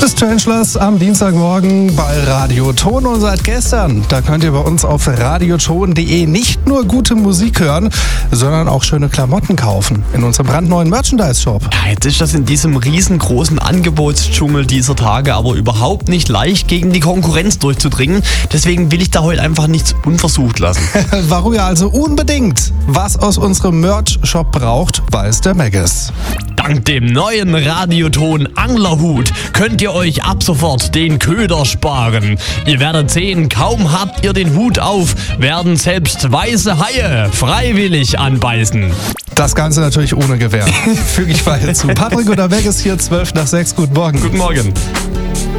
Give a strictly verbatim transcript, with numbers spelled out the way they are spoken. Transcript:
The Strangelers am Dienstagmorgen bei Radioton und seit gestern, da könnt ihr bei uns auf radioton punkt de nicht nur gute Musik hören, sondern auch schöne Klamotten kaufen in unserem brandneuen Merchandise-Shop. Ja, jetzt ist das in diesem riesengroßen Angebotsdschungel dieser Tage aber überhaupt nicht leicht, gegen die Konkurrenz durchzudringen. Deswegen will ich da heute einfach nichts unversucht lassen. Warum ihr also unbedingt was aus unserem Merch-Shop braucht, weiß der Maggis. Dank dem neuen Radioton Anglerhut könnt ihr euch ab sofort den Köder sparen. Ihr werdet sehen, kaum habt ihr den Hut auf, werden selbst weiße Haie freiwillig anbeißen. Das Ganze natürlich ohne Gewehr. Füge ich weiter zu. Patrick oder Maggis hier, zwölf nach sechs. Guten Morgen. Guten Morgen.